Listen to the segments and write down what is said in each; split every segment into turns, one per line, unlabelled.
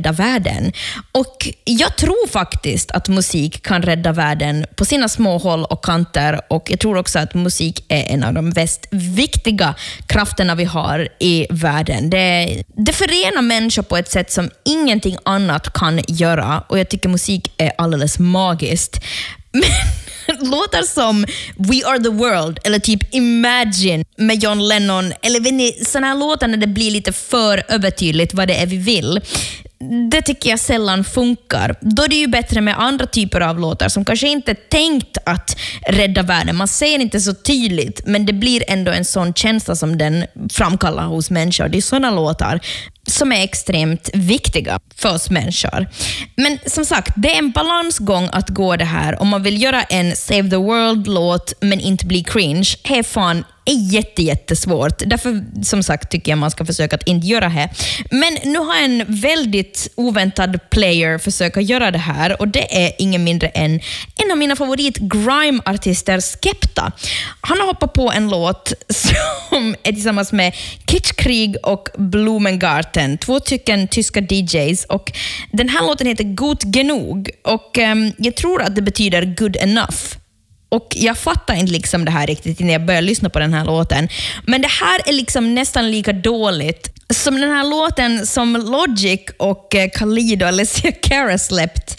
rädda världen. Och jag tror faktiskt att musik kan rädda världen på sina små håll och kanter, och jag tror också att musik är en av de mest viktiga krafterna vi har i världen. Det förenar människor på ett sätt som ingenting annat kan göra, och jag tycker musik är alldeles magiskt. Men låtar som We Are The World eller typ Imagine med John Lennon, eller vet ni, såna här låtar när det blir lite för övertydligt vad det är vi vill, det tycker jag sällan funkar. Då är det ju bättre med andra typer av låtar som kanske inte är tänkt att rädda världen. Man säger inte så tydligt, men det blir ändå en sån känsla som den framkallar hos människor. Det är såna låtar som är extremt viktiga för oss människor. Men som sagt, det är en balansgång att gå det här. Om man vill göra en Save the World-låt men inte bli cringe, är jättesvårt. Därför, som sagt, tycker jag man ska försöka att inte göra det. Men nu har en väldigt oväntad player försöka göra det här, och det är ingen mindre än en av mina favorit-grime-artister, Skepta. Han har hoppat på en låt som är tillsammans med Kitschkrieg och Blumengarten, 2 tyska DJs, och den här låten heter Gut genug, och jag tror att det betyder good enough. Och jag fattar inte liksom det här riktigt när jag började lyssna på den här låten. Men det här är liksom nästan lika dåligt som den här låten som Logic och Khalid och Alessia Cara släppt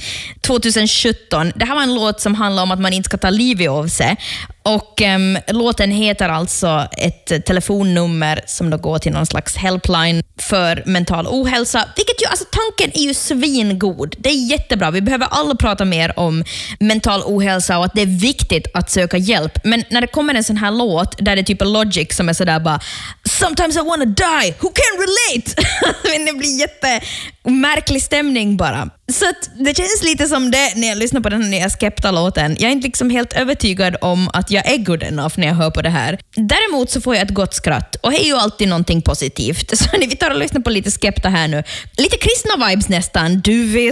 2017. Det här var en låt som handlar om att man inte ska ta livet av sig. Och låten heter alltså ett telefonnummer som då går till någon slags helpline för mental ohälsa. Vilket ju, alltså tanken är ju svingod. Det är jättebra. Vi behöver alla prata mer om mental ohälsa och att det är viktigt att söka hjälp. Men när det kommer en sån här låt där det är typ Logic som är sådär bara Sometimes I wanna die, who can relate? Men det blir jättemärklig stämning bara. Så att det känns lite som det när jag lyssnar på den här nya Skepta-låten. Jag är inte liksom helt övertygad om att jag är good enough när jag hör på det här. Däremot så får jag ett gott skratt, och det är ju alltid någonting positivt. Så vi tar och lyssnar på lite Skepta här nu. Lite kristna vibes nästan. Du vet